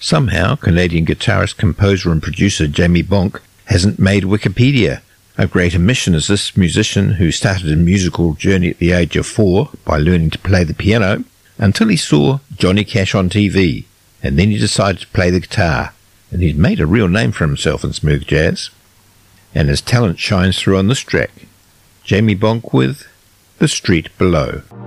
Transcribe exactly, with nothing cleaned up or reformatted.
Somehow, Canadian guitarist, composer and producer Jamie Bonk hasn't made Wikipedia. A great omission is this musician who started a musical journey at the age of four by learning to play the piano until he saw Johnny Cash on T V, and then he decided to play the guitar, and he's made a real name for himself in smooth jazz. And his talent shines through on this track. Jamie Bonk with The Street Below.